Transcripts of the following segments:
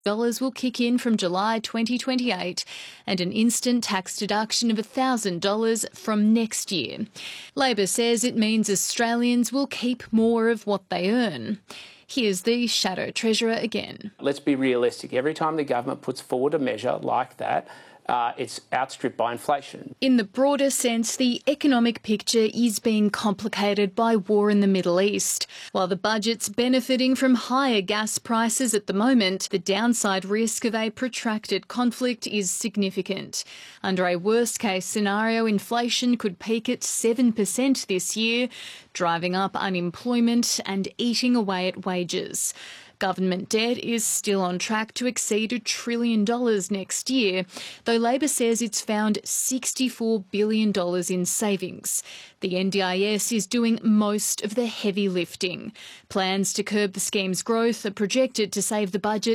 Dollars will kick in from July 2028 and an instant tax deduction of $1,000 from next year. Labor says it means Australians will keep more of what they earn. Here's the Shadow Treasurer again. Let's be realistic. Every time the government puts forward a measure like that, it's outstripped by inflation. In the broader sense, the economic picture is being complicated by war in the Middle East. While the budget's benefiting from higher gas prices at the moment, the downside risk of a protracted conflict is significant. Under a worst-case scenario, inflation could peak at 7% this year, driving up unemployment and eating away at wages. Government debt is still on track to exceed $1 trillion next year, though Labor says it's found $64 billion in savings. The NDIS is doing most of the heavy lifting. Plans to curb the scheme's growth are projected to save the budget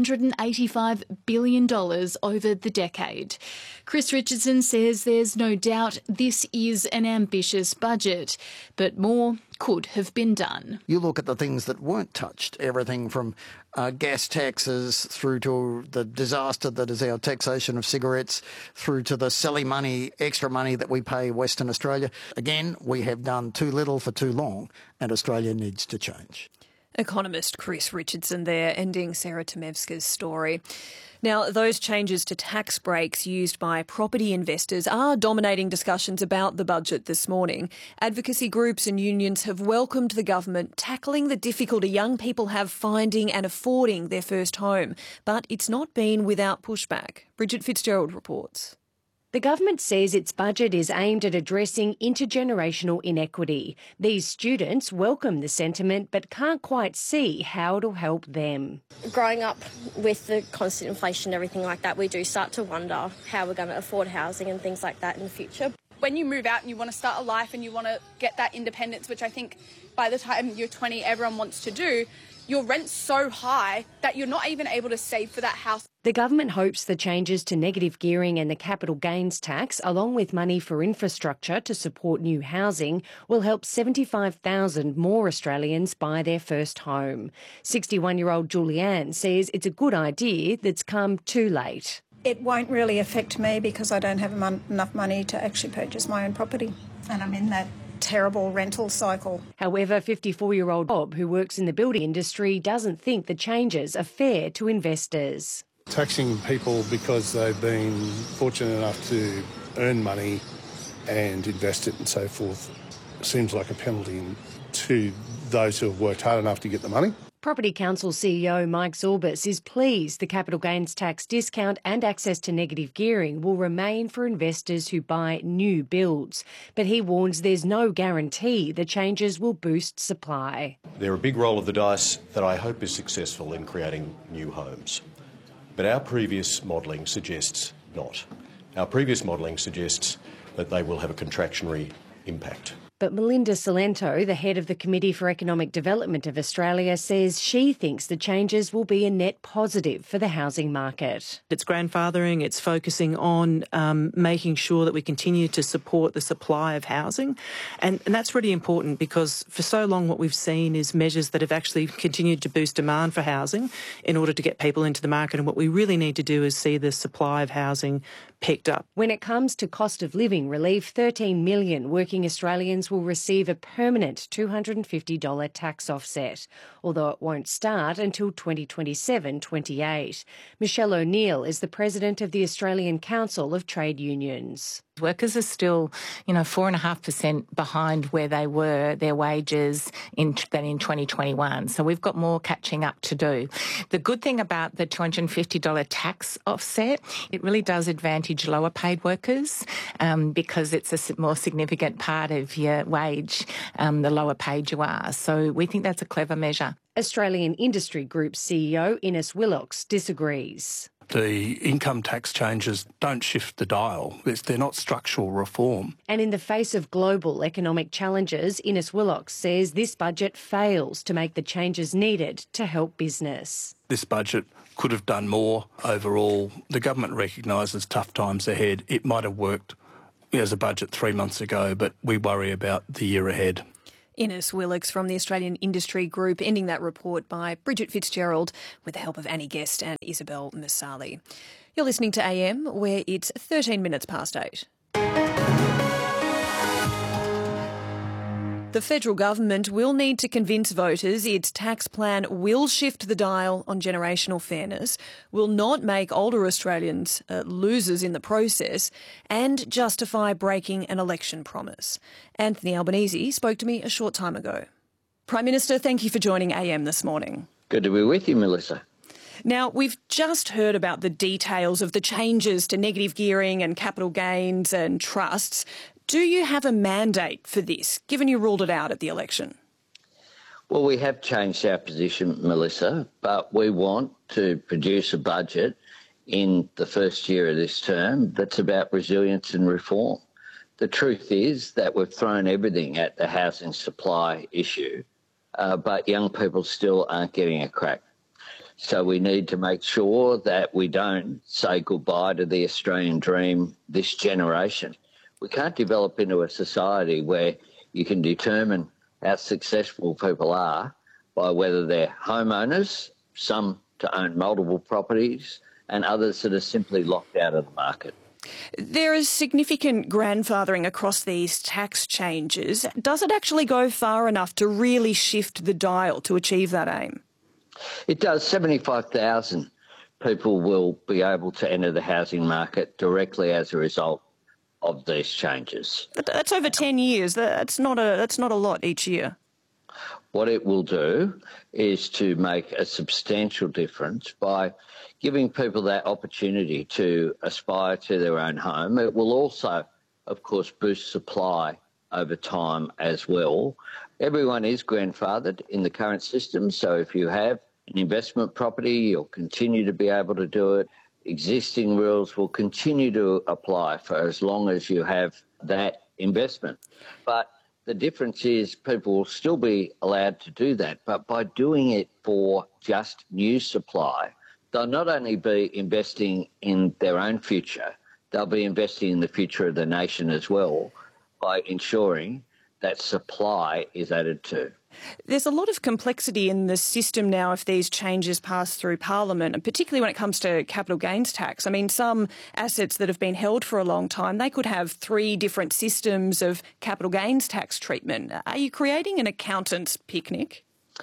$185 billion over the decade. Chris Richardson says there's no doubt this is an ambitious budget, but more could have been done. You look at the things that weren't touched, everything from gas taxes through to the disaster that is our taxation of cigarettes, through to the silly money, extra money that we pay Western Australia. Again, we have done too little for too long, and Australia needs to change. Economist Chris Richardson there, ending Sarah Tomevska's story. Now, those changes to tax breaks used by property investors are dominating discussions about the budget this morning. Advocacy groups and unions have welcomed the government tackling the difficulty young people have finding and affording their first home. But it's not been without pushback. Bridget Fitzgerald reports. The government says its budget is aimed at addressing intergenerational inequity. These students welcome the sentiment but can't quite see how it'll help them. Growing up with the constant inflation and everything like that, we do start to wonder how we're going to afford housing and things like that in the future. When you move out and you want to start a life and you want to get that independence, which I think by the time you're 20 everyone wants to do, your rent's so high that you're not even able to save for that house. The government hopes the changes to negative gearing and the capital gains tax, along with money for infrastructure to support new housing, will help 75,000 more Australians buy their first home. 61-year-old Julianne says it's a good idea that's come too late. It won't really affect me because I don't have enough money to actually purchase my own property, and I'm in that terrible rental cycle. However, 54-year-old Bob, who works in the building industry, doesn't think the changes are fair to investors. Taxing people because they've been fortunate enough to earn money and invest it and so forth seems like a penalty to those who have worked hard enough to get the money. Property Council CEO Mike Zorbas is pleased the capital gains tax discount and access to negative gearing will remain for investors who buy new builds. But he warns there's no guarantee the changes will boost supply. They're a big roll of the dice that I hope is successful in creating new homes. But our previous modelling suggests not. Our previous modelling suggests that they will have a contractionary impact. But Melinda Salento, the head of the Committee for Economic Development of Australia, says she thinks the changes will be a net positive for the housing market. It's grandfathering, it's focusing on making sure that we continue to support the supply of housing. And that's really important because for so long what we've seen is measures that have actually continued to boost demand for housing in order to get people into the market. And what we really need to do is see the supply of housing picked up. When it comes to cost of living relief, 13 million working Australians will receive a permanent $250 tax offset, although it won't start until 2027-28. Michelle O'Neill is the president of the Australian Council of Trade Unions. Workers are still, 4.5% behind where they were, their wages than in 2021. So we've got more catching up to do. The good thing about the $250 tax offset, it really does advantage lower paid workers because it's a more significant part of your wage, the lower paid you are. So we think that's a clever measure. Australian Industry Group CEO Innes Willox disagrees. The income tax changes don't shift the dial. They're not structural reform. And in the face of global economic challenges, Innes Willox says this budget fails to make the changes needed to help business. This budget could have done more overall. The government recognises tough times ahead. It might have worked as a budget 3 months ago, but we worry about the year ahead. Innes Willicks from the Australian Industry Group, ending that report by Bridget Fitzgerald with the help of Annie Guest and Isabel Masali. You're listening to AM, where it's 13 minutes past 8. The federal government will need to convince voters its tax plan will shift the dial on generational fairness, will not make older Australians losers in the process, and justify breaking an election promise. Anthony Albanese spoke to me a short time ago. Prime Minister, thank you for joining AM this morning. Good to be with you, Melissa. Now, we've just heard about the details of the changes to negative gearing and capital gains and trusts. Do you have a mandate for this, given you ruled it out at the election? Well, we have changed our position, Melissa, but we want to produce a budget in the first year of this term that's about resilience and reform. The truth is that we've thrown everything at the housing supply issue, but young people still aren't getting a crack. So we need to make sure that we don't say goodbye to the Australian dream this generation. We can't develop into a society where you can determine how successful people are by whether they're homeowners, some to own multiple properties, and others that are simply locked out of the market. There is significant grandfathering across these tax changes. Does it actually go far enough to really shift the dial to achieve that aim? It does. 75,000 people will be able to enter the housing market directly as a result of these changes. That's over 10 years. That's not a lot each year. What it will do is to make a substantial difference by giving people that opportunity to aspire to their own home. It will also, of course, boost supply over time as well. Everyone is grandfathered in the current system, so if you have an investment property, you'll continue to be able to do it. Existing rules will continue to apply for as long as you have that investment. But the difference is people will still be allowed to do that, but by doing it for just new supply, they'll not only be investing in their own future, they'll be investing in the future of the nation as well by ensuring that supply is added to. There's a lot of complexity in the system now if these changes pass through Parliament, and particularly when it comes to capital gains tax. I mean, some assets that have been held for a long time, they could have 3 different systems of capital gains tax treatment. Are you creating an accountant's picnic?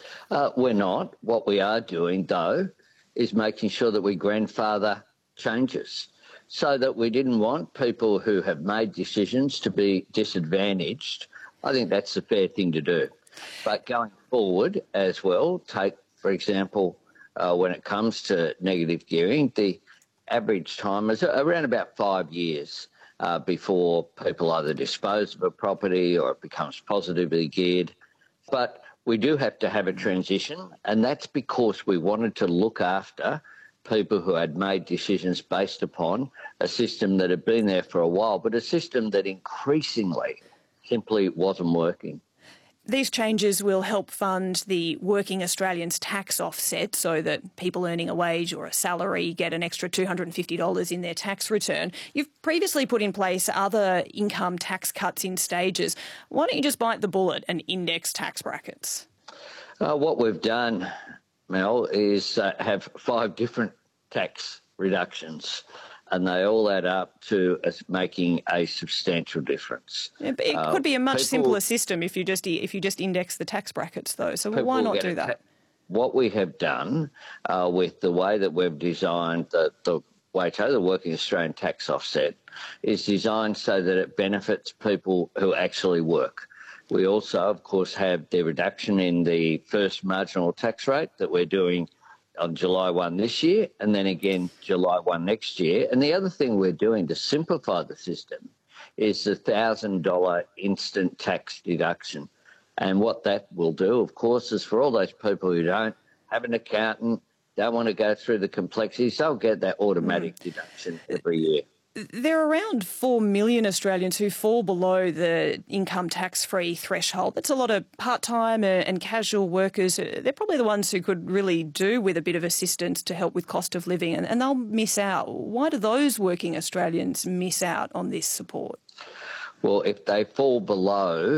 We're not. What we are doing, though, is making sure that we grandfather changes so that we didn't want people who have made decisions to be disadvantaged. I think that's the fair thing to do. But going forward as well, take, for example, when it comes to negative gearing, the average time is around about 5 years before people either dispose of a property or it becomes positively geared. But we do have to have a transition, and that's because we wanted to look after people who had made decisions based upon a system that had been there for a while, but a system that increasingly simply wasn't working. These changes will help fund the Working Australians tax offset so that people earning a wage or a salary get an extra $250 in their tax return. You've previously put in place other income tax cuts in stages. Why don't you just bite the bullet and index tax brackets? What we've done, Mel, is have 5 different tax reductions, and they all add up to us making a substantial difference. Yeah, but it could be a much simpler system if you just index the tax brackets, though. So why not do that? What we have done with the way that we've designed the WATO, the Working Australian Tax Offset, is designed so that it benefits people who actually work. We also, of course, have the reduction in the first marginal tax rate that we're doing on July 1 this year, and then again July 1 next year. And the other thing we're doing to simplify the system is the $1,000 instant tax deduction. And what that will do, of course, is for all those people who don't have an accountant, don't want to go through the complexities, they'll get that automatic deduction every year. There are around 4 million Australians who fall below the income tax-free threshold. That's a lot of part-time and casual workers. They're probably the ones who could really do with a bit of assistance to help with cost of living, and they'll miss out. Why do those working Australians miss out on this support? Well, if they fall below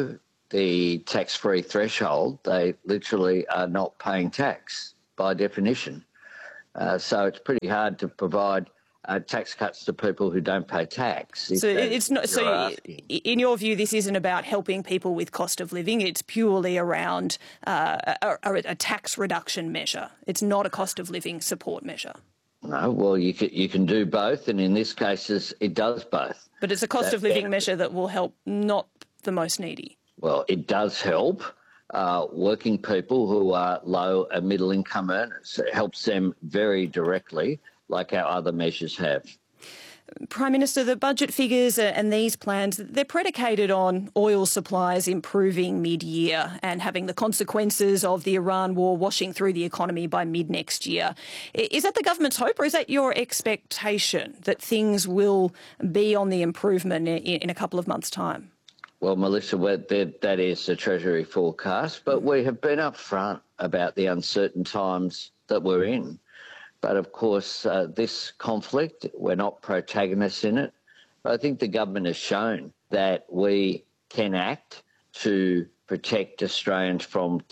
the tax-free threshold, they literally are not paying tax by definition. So it's pretty hard to provide tax cuts to people who don't pay tax. So it's not. So, in your view, this isn't about helping people with cost of living. It's purely around a tax reduction measure. It's not a cost of living support measure. No, well, you can do both, and in this case, it does both. But it's a cost of living measure that will help not the most needy. Well, it does help working people who are low and middle income earners. It helps them very directly, like our other measures have. Prime Minister, the budget figures and these plans, they're predicated on oil supplies improving mid-year and having the consequences of the Iran war washing through the economy by mid-next year. Is that the government's hope, or is that your expectation that things will be on the improvement in a couple of months' time? Well, Melissa, that is the Treasury forecast, but we have been upfront about the uncertain times that we're in. But of course, this conflict, we're not protagonists in it. But I think the government has shown that we can act to protect Australians from the